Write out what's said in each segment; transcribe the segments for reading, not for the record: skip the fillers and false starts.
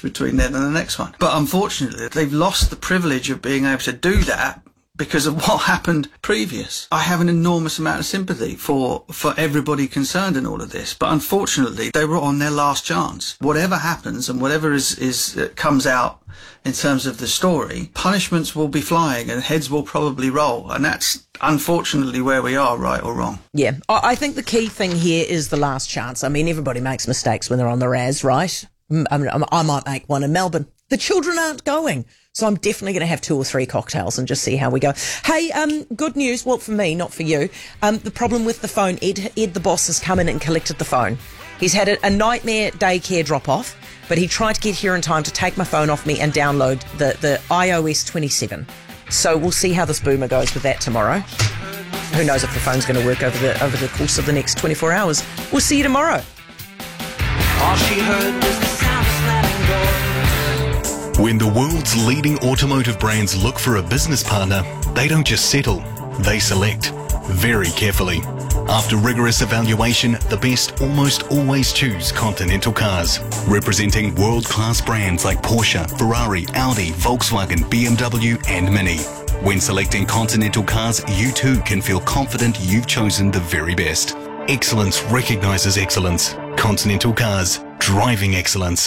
between then and the next one. But unfortunately, they've lost the privilege of being able to do that because of what happened previous. I have an enormous amount of sympathy for everybody concerned in all of this, but unfortunately they were on their last chance. Whatever happens and whatever comes out in terms of the story, punishments will be flying and heads will probably roll, and that's unfortunately where we are, right or wrong. Yeah, I think the key thing here is the last chance. I mean, everybody makes mistakes when they're on the RAS, right? I might make one in Melbourne. The children aren't going. So I'm definitely going to have 2 or 3 cocktails and just see how we go. Hey, good news. Well, for me, not for you. The problem with the phone, Ed the boss, has come in and collected the phone. He's had a nightmare daycare drop-off, but he tried to get here in time to take my phone off me and download the iOS 27. So we'll see how this boomer goes with that tomorrow. Who knows if the phone's going to work over the course of the next 24 hours. We'll see you tomorrow. All she heard was the sound of slamming doors. When the world's leading automotive brands look for a business partner, they don't just settle, they select very carefully. After rigorous evaluation, the best almost always choose Continental Cars, representing world-class brands like Porsche, Ferrari, Audi, Volkswagen, BMW and Mini. When selecting Continental Cars, you too can feel confident you've chosen the very best. Excellence recognises excellence. Continental Cars, driving excellence.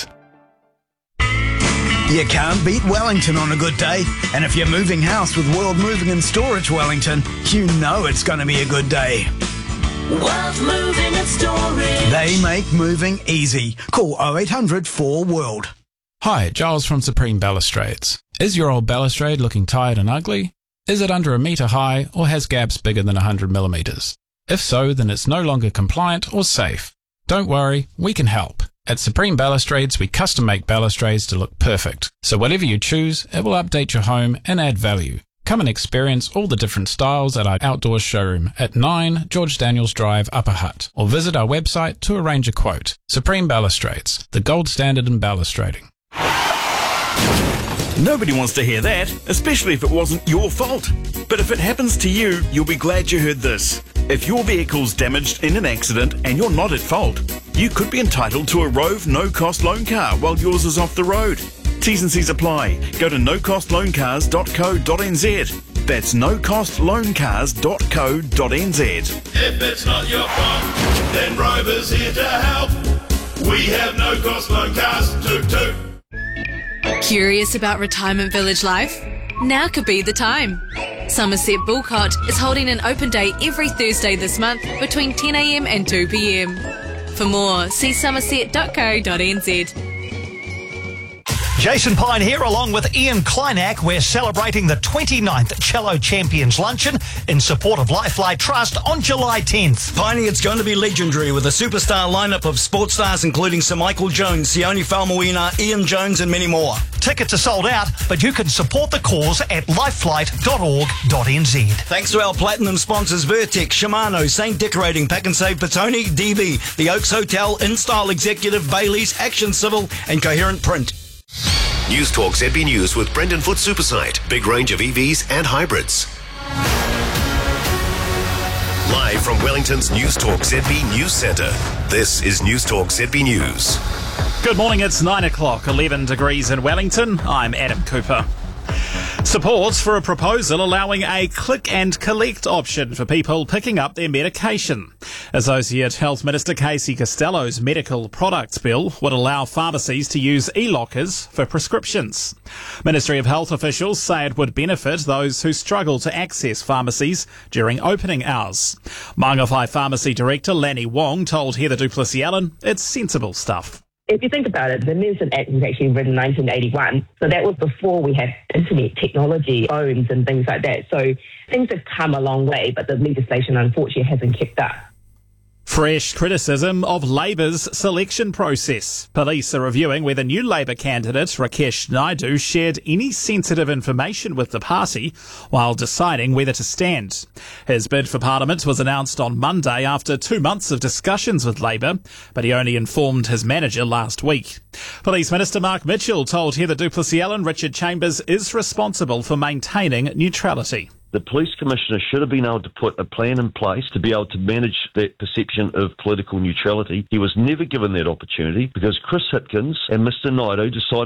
You can't beat Wellington on a good day. And if you're moving house with World Moving and Storage Wellington, you know it's going to be a good day. World Moving and Storage. They make moving easy. Call 0800 4WORLD. Hi, Giles from Supreme Balustrades. Is your old balustrade looking tired and ugly? Is it under a metre high or has gaps bigger than 100 millimetres? If so, then it's no longer compliant or safe. Don't worry, we can help. At Supreme Balustrades, we custom make balustrades to look perfect. So whatever you choose, it will update your home and add value. Come and experience all the different styles at our outdoor showroom at 9 George Daniels Drive, Upper Hutt, or visit our website to arrange a quote. Supreme Balustrades, the gold standard in balustrading. Nobody wants to hear that, especially if it wasn't your fault. But if it happens to you, you'll be glad you heard this. If your vehicle's damaged in an accident and you're not at fault, you could be entitled to a Rove no-cost loan car while yours is off the road. T's and C's apply. Go to nocostloancars.co.nz. That's nocostloancars.co.nz. If it's not your fault, then Rover's here to help. We have no-cost loan cars. Toot toot. Curious about retirement village life? Now could be the time. Somerset Bulcott is holding an open day every Thursday this month between 10 a.m. and 2 p.m. For more, see somerset.co.nz. Jason Pine here, along with Ian Kleinak. We're celebrating the 29th Cello Champions Luncheon in support of Lifelight Trust on July 10th. Piney, it's going to be legendary with a superstar lineup of sports stars including Sir Michael Jones, Sione Faumuina, Ian Jones and many more. Tickets are sold out, but you can support the cause at lifelight.org.nz. Thanks to our platinum sponsors Vertex, Shimano, Saint Decorating, Pack and Save Petone, DB, the Oaks Hotel, InStyle Executive, Bailey's, Action Civil and Coherent Print. News Talk ZB News with Brendan Foot Supersite. Big range of EVs and hybrids. Live from Wellington's News Talk ZB News Centre. This is News Talk ZB News. Good morning, it's 9 o'clock, 11 degrees in Wellington. I'm Adam Cooper. Support for a proposal allowing a click and collect option for people picking up their medication. Associate Health Minister Casey Costello's medical products bill would allow pharmacies to use e-lockers for prescriptions. Ministry of Health officials say it would benefit those who struggle to access pharmacies during opening hours. Mangawhai Pharmacy Director Lanny Wong told Heather Duplessis-Allen it's sensible stuff. If you think about it, the Medicine Act was actually written in 1981. So that was before we had internet technology, phones and things like that. So things have come a long way, but the legislation unfortunately hasn't kept up. Fresh criticism of Labor's selection process. Police are reviewing whether new Labor candidate Rakesh Naidu shared any sensitive information with the party while deciding whether to stand. His bid for Parliament was announced on Monday after 2 months of discussions with Labor, but he only informed his manager last week. Police Minister Mark Mitchell told Heather Duplessis-Allen Richard Chambers is responsible for maintaining neutrality. The Police Commissioner should have been able to put a plan in place to be able to manage that perception of political neutrality. He was never given that opportunity because Chris Hipkins and Mr Naidu decided